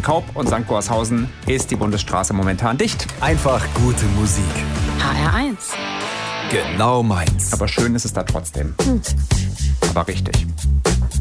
Kaub und St. Gorshausen ist die Bundesstraße momentan dicht. Einfach gute Musik. HR1. Genau meins. Aber schön ist es da trotzdem. Aber richtig.